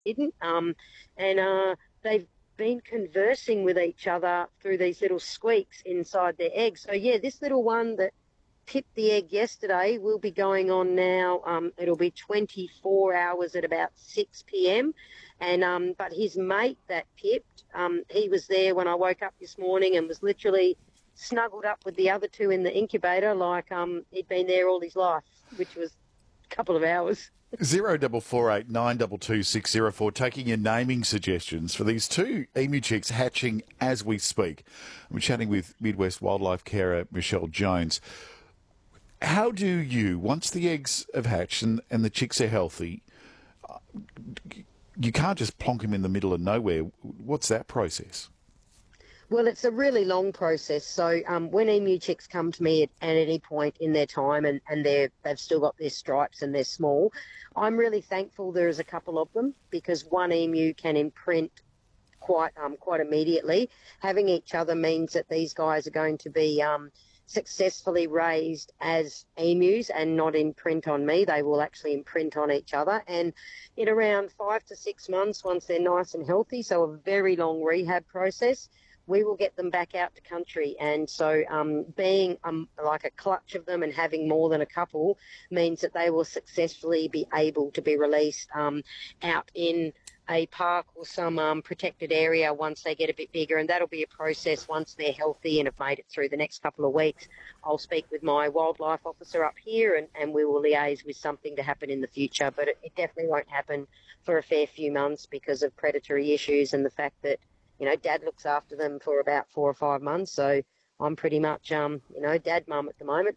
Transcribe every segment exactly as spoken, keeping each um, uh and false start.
didn't. Um, and uh, they've been conversing with each other through these little squeaks inside their eggs. So, yeah, this little one that pipped the egg yesterday will be going on now. Um, it'll be twenty-four hours at about six p.m. And um, but his mate that pipped, um, he was there when I woke up this morning and was literally snuggled up with the other two in the incubator like um, he'd been there all his life, which was a couple of hours. Zero double four eight nine double two six zero four. Taking your naming suggestions for these two emu chicks hatching as we speak. I'm chatting with Midwest wildlife carer Michelle Jones. How do you, once the eggs have hatched and, and the chicks are healthy, you can't just plonk them in the middle of nowhere. What's that process? Well, it's a really long process. So um, when emu chicks come to me at, at any point in their time and, and they're, they've still got their stripes and they're small, I'm really thankful there is a couple of them because one emu can imprint quite um, quite immediately. Having each other means that these guys are going to be um, successfully raised as emus and not imprint on me. They will actually imprint on each other. And in around five to six months, once they're nice and healthy, so a very long rehab process, we will get them back out to country. And so um, being um, like a clutch of them and having more than a couple means that they will successfully be able to be released um, out in a park or some um, protected area once they get a bit bigger, and that'll be a process once they're healthy and have made it through the next couple of weeks. I'll speak with my wildlife officer up here and, and we will liaise with something to happen in the future, but it, it definitely won't happen for a fair few months because of predatory issues and the fact that, you know, Dad looks after them for about four or five months, so I'm pretty much, um, you know, dad mum at the moment.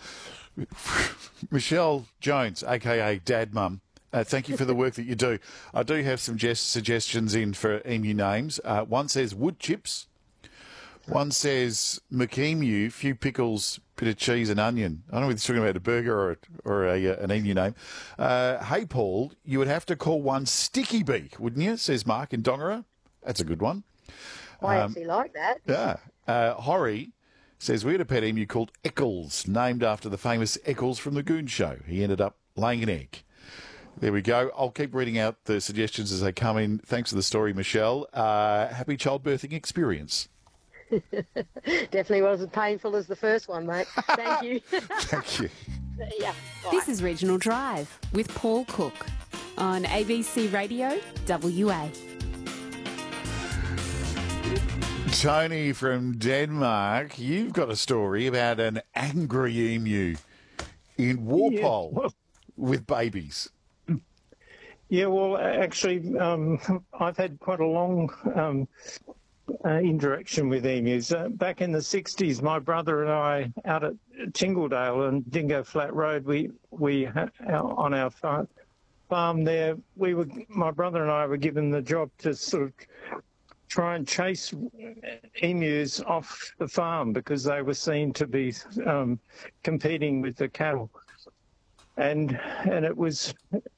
Michelle Jones, a k a. Dad Mum. Uh, thank you for the work that you do. I do have some just suggestions in for emu names. Uh, one says wood chips. One says McEmu, few pickles, bit of cheese and onion. I don't know if you're talking about a burger or, a, or a, uh, an emu name. Uh, hey, Paul, you would have to call one Sticky Beak, wouldn't you, says Mark in Dongara. That's a good one. I Um, actually like that. Yeah. Uh, Horry says we had a pet emu called Eccles, named after the famous Eccles from the Goon Show. He ended up laying an egg. There we go. I'll keep reading out the suggestions as they come in. Thanks for the story, Michelle. Uh, happy childbirthing experience. Definitely was as painful as the first one, mate. Thank you. Thank you. Yeah. Bye. This is Regional Drive with Paul Cook on A B C Radio W A. Tony from Denmark, you've got a story about an angry emu in Walpole Yeah, well, with babies. yeah, well, actually, um, I've had quite a long um, uh, interaction with emus. Uh, back in the sixties, my brother and I, out at Tingledale and Dingo Flat Road, we we ha- on our farm, farm there, we were my brother and I were given the job to sort of try and chase emus off the farm because they were seen to be um, competing with the cattle, and and it was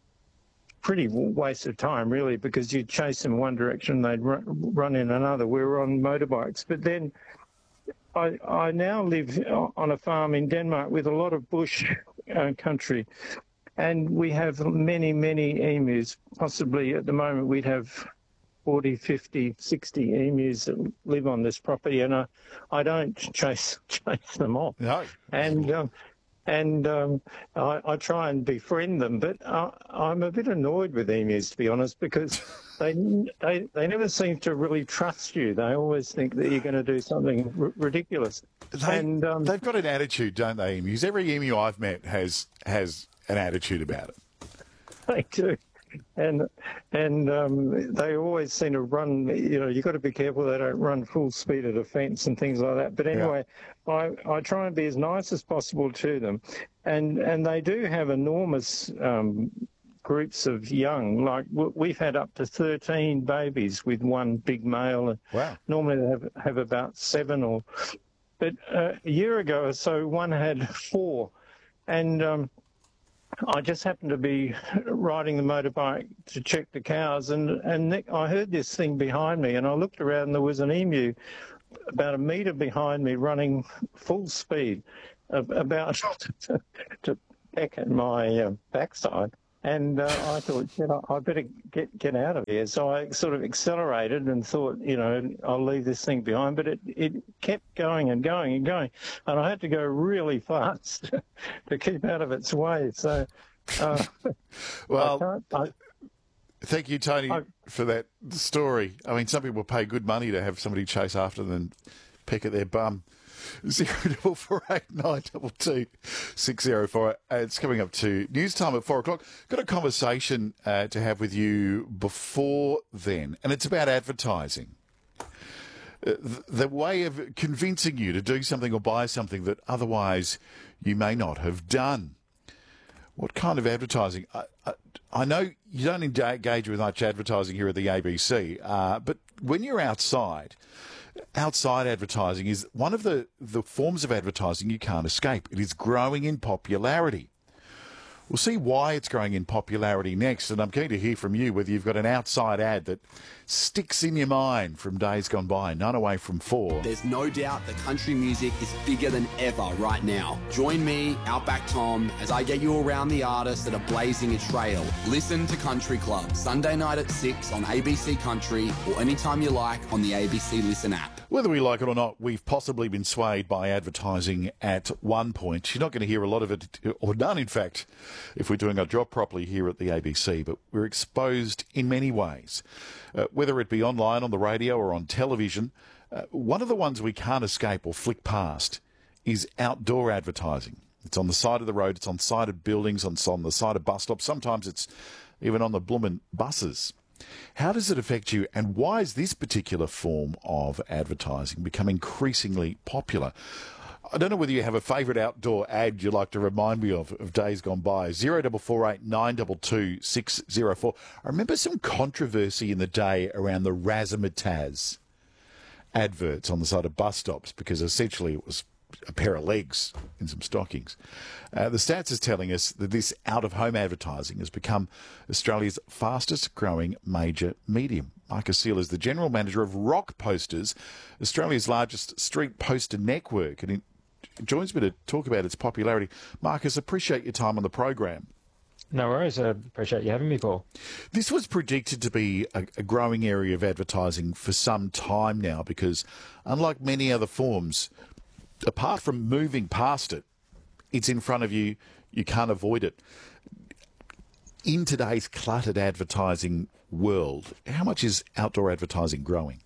pretty waste of time really because you'd chase them one direction, they'd run, run in another. We were on motorbikes, but then I I now live on a farm in Denmark with a lot of bush uh, country, and we have many many emus. Possibly at the moment we'd have forty, fifty, sixty emus that live on this property, and I, I don't chase chase them off. No. And um, and um, I, I try and befriend them, but I, I'm a bit annoyed with emus, to be honest, because they they they never seem to really trust you. They always think that you're going to do something r- ridiculous. They, and um, they've got an attitude, don't they, emus? Every emu I've met has has an attitude about it. they do. And and um, they always seem to run, you know, you've got to be careful they don't run full speed at a fence and things like that. But anyway, yeah. I, I try and be as nice as possible to them. And and they do have enormous um, groups of young. Like we've had up to thirteen babies with one big male. Wow. Normally they have, have about seven or... But uh, a year ago or so, one had four. And... Um, I just happened to be riding the motorbike to check the cows, and, and I heard this thing behind me, and I looked around and there was an emu about a metre behind me running full speed, about to, to peck at my uh, backside. And uh, I thought, you know, I better get get out of here. So I sort of accelerated and thought, you know, I'll leave this thing behind. But it, it kept going and going and going. And I had to go really fast to keep out of its way. So, uh, well, I can't, I, thank you, Tony, I, for that story. I mean, some people pay good money to have somebody chase after them and peck at their bum. Zero double four eight nine double two six zero four. It's coming up to news time at four o'clock. Got a conversation uh, to have with you before then, and it's about advertising. Uh, the, the way of convincing you to do something or buy something that otherwise you may not have done. What kind of advertising? I, I, I know you don't engage with much advertising here at the A B C, uh, but when you're outside. Outside advertising is one of the, the forms of advertising you can't escape. It is growing in popularity. We'll see why it's growing in popularity next, and I'm keen to hear from you whether you've got an outside ad that sticks in your mind from days gone by. None away from four. There's no doubt that country music is bigger than ever right now. Join me, Outback Tom, as I get you around the artists that are blazing a trail. Listen to Country Club, Sunday night at six on A B C Country, or anytime you like on the A B C Listen app. Whether we like it or not, we've possibly been swayed by advertising at one point. You're not going to hear a lot of it, or none, in fact, if we're doing our job properly here at the A B C, but we're exposed in many ways. Uh, whether it be online, on the radio, or on television, uh, one of the ones we can't escape or flick past is outdoor advertising. It's on the side of the road, it's on the side of buildings, it's on the side of bus stops, sometimes it's even on the bloomin' buses. How does it affect you, and why is this particular form of advertising become increasingly popular? I don't know whether you have a favourite outdoor ad you'd like to remind me of, of days gone by. zero double four eight nine double two six zero four. I remember some controversy in the day around the Razzmatazz adverts on the side of bus stops, because essentially it was a pair of legs in some stockings. Uh, the stats is telling us that this out-of-home advertising has become Australia's fastest-growing major medium. Marcus Seal is the General Manager of Rock Posters, Australia's largest street poster network, and he joins me to talk about its popularity. Marcus, appreciate your time on the program. No worries. I appreciate you having me, Paul. This was predicted to be a, a growing area of advertising for some time now, because unlike many other forms, apart from moving past it, it's in front of you, you can't avoid it. In today's cluttered advertising world, how much is outdoor advertising growing?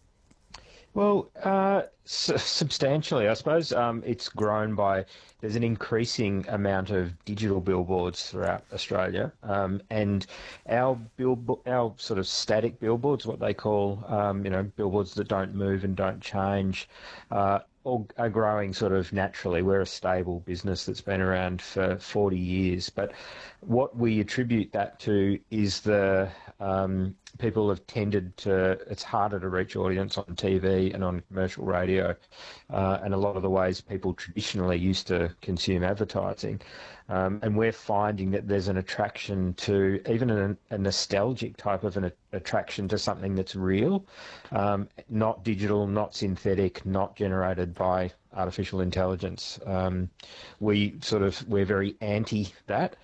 Well, uh, su- substantially, I suppose. Um, it's grown by, there's an increasing amount of digital billboards throughout Australia, um, and our billboard, our sort of static billboards, what they call, um, you know, billboards that don't move and don't change, uh, all are growing sort of naturally. We're a stable business that's been around for forty years, but what we attribute that to is the um, people have tended to, it's harder to reach audience on T V and on commercial radio, uh, and a lot of the ways people traditionally used to consume advertising. Um, and we're finding that there's an attraction to, even a, a nostalgic type of an attraction to something that's real, um, not digital, not synthetic, not generated by artificial intelligence. Um, we sort of, we're very anti that.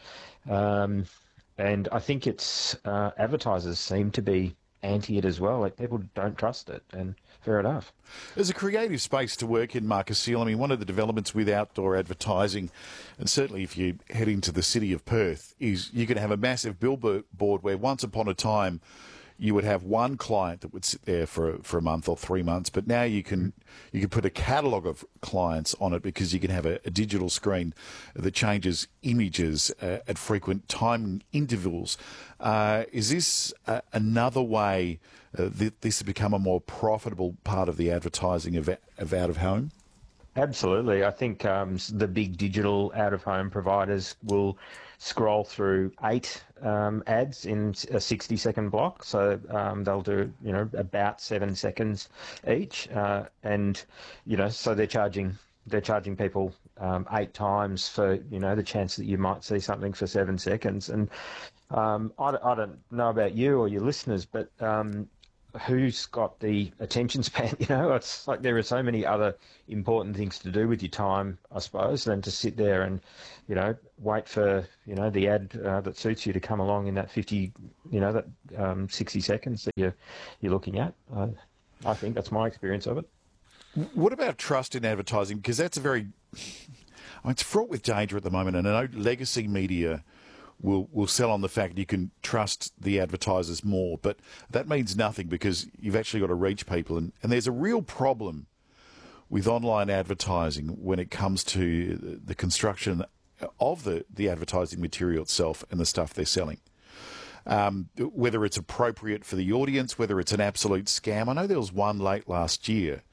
Um, and I think it's, uh, advertisers seem to be anti it as well. Like, people don't trust it, and fair enough. There's a creative space to work in, Marcus Seal. I mean, one of the developments with outdoor advertising, and certainly if you head into the city of Perth, is you can have a massive billboard where once upon a time you would have one client that would sit there for for a month or three months, but now you can you can put a catalogue of clients on it, because you can have a, a digital screen that changes images uh, at frequent time intervals. Uh, is this uh, another way uh, that this has become a more profitable part of the advertising of, of out of home? Absolutely. I think um, the big digital out-of-home providers will scroll through eight um, ads in a sixty-second block. So um, they'll do, you know, about seven seconds each, uh, and you know, so they're charging they're charging people um, eight times for, you know, the chance that you might see something for seven seconds. And um, I, I don't know about you or your listeners, but um, who's got the attention span? You know, it's like there are so many other important things to do with your time, I suppose, than to sit there and, you know, wait for, you know, the ad uh, that suits you to come along in that fifty, you know, that um, sixty seconds that you're, you're looking at. Uh, I think that's my experience of it. What about trust in advertising? Because that's a very, I mean, it's fraught with danger at the moment, and I know legacy media will will sell on the fact you can trust the advertisers more, but that means nothing because you've actually got to reach people, and, and there's a real problem with online advertising when it comes to the construction of the, the advertising material itself and the stuff they're selling. Um, whether it's appropriate for the audience, whether it's an absolute scam. I know there was one late last year,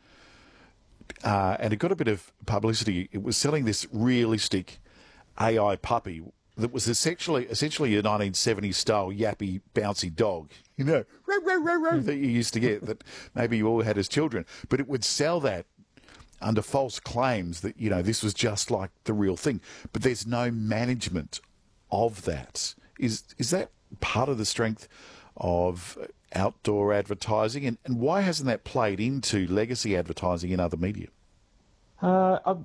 uh, and it got a bit of publicity. It was selling this realistic A I puppy that was essentially essentially a nineteen seventies style yappy bouncy dog, you know, row, row, row, row, that you used to get, that maybe you all had as children. But it would sell that under false claims that, you know, this was just like the real thing. But there's no management of that. Is is that part of the strength of outdoor advertising? And, and why hasn't that played into legacy advertising in other media? Uh, I'm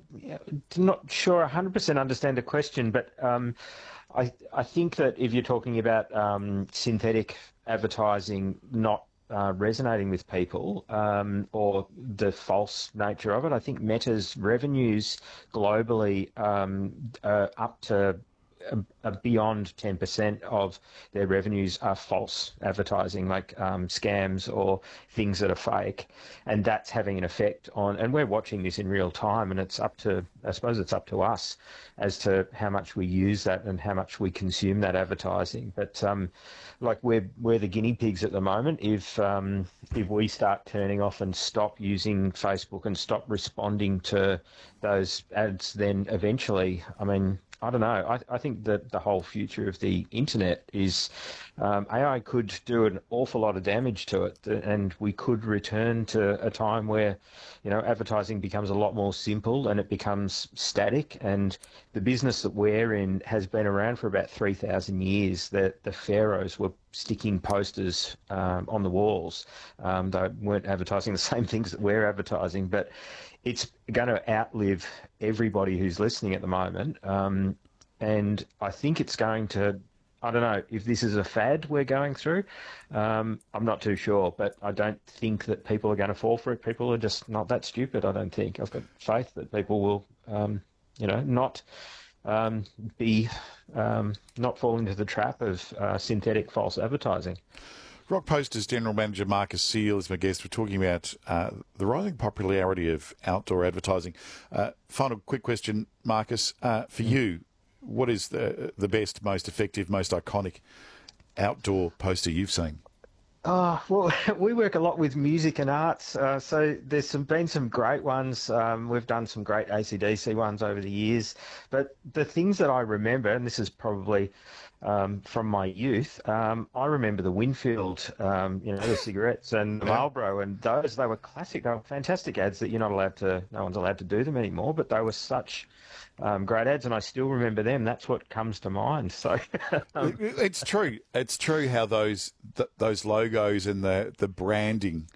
not sure I one hundred percent understand the question, but um, I I think that if you're talking about um, synthetic advertising not uh, resonating with people um, or the false nature of it, I think Meta's revenues globally um, are up to uh, beyond ten percent of their revenues are false advertising, like um, scams or things that are fake, and that's having an effect on, and we're watching this in real time, and it's up to, I suppose it's up to us as to how much we use that and how much we consume that advertising. But um, like we're we're the guinea pigs at the moment. If um, if we start turning off and stop using Facebook and stop responding to those ads, then eventually, I mean, I don't know. I, I think that the whole future of the internet is um, A I could do an awful lot of damage to it, and we could return to a time where, you know, advertising becomes a lot more simple and it becomes static. And the business that we're in has been around for about three thousand years. The, the pharaohs were sticking posters um, on the walls. Um, they weren't advertising the same things that we're advertising, but it's going to outlive everybody who's listening at the moment. Um, and I think it's going to, I don't know if this is a fad we're going through. Um, I'm not too sure, but I don't think that people are going to fall for it. People are just not that stupid, I don't think. I've got faith that people will, um, you know, not um, be, um, not fall into the trap of uh, synthetic false advertising. Rock Posters General Manager Marcus Seal is my guest. We're talking about uh, the rising popularity of outdoor advertising. Uh, final quick question, Marcus. Uh, for you, what is the the best, most effective, most iconic outdoor poster you've seen? Oh, well, we work a lot with music and arts, uh, so there's some, been some great ones. Um, we've done some great A C D C ones over the years. But the things that I remember, and this is probably um, from my youth, um, I remember the Winfield, um, you know, the cigarettes and the Marlboro, and those, they were classic. They were fantastic ads that you're not allowed to, no one's allowed to do them anymore, but they were such Um, great ads, and I still remember them. That's what comes to mind. So um, it's true. It's true how those th- those logos and the the branding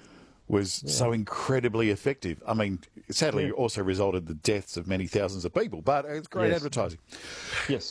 was yeah. so incredibly effective. I mean, sadly, yeah. it also resulted in the deaths of many thousands of people, but it's great yes. advertising. Yes.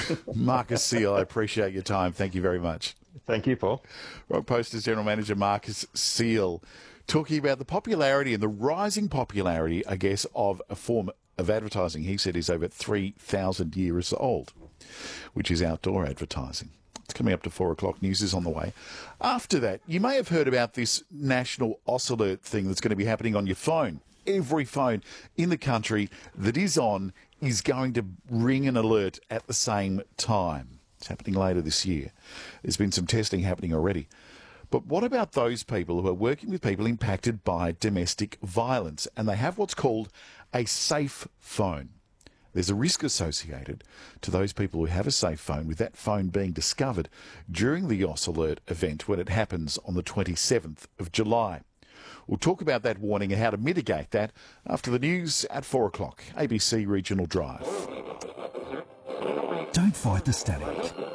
Marcus Seal, I appreciate your time. Thank you very much. Thank you, Paul. Rock Posters General Manager Marcus Seal, talking about the popularity and the rising popularity, I guess, of a form of advertising he said is over three thousand years old, which is outdoor advertising. It's coming up to four o'clock. News is on the way. After that, you may have heard about this national Ausalert thing that's going to be happening on your phone. Every phone in the country that is on is going to ring an alert at the same time. It's happening later this year. There's been some testing happening already. But what about those people who are working with people impacted by domestic violence and they have what's called a safe phone? There's a risk associated to those people who have a safe phone with that phone being discovered during the Ausalert event when it happens on the twenty-seventh of July. We'll talk about that warning and how to mitigate that after the news at four o'clock. A B C Regional Drive. Don't fight the static.